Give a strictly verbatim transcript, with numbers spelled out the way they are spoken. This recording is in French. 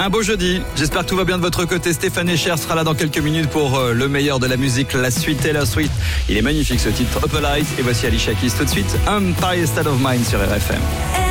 Un beau jeudi, j'espère que tout va bien de votre côté. Stéphane Echer sera là dans quelques minutes pour euh, le meilleur de la musique, la suite Taylor Swift. Il est magnifique ce titre, Up Light. Et voici Alicia Keys tout de suite, Empire State of Mind sur R F M.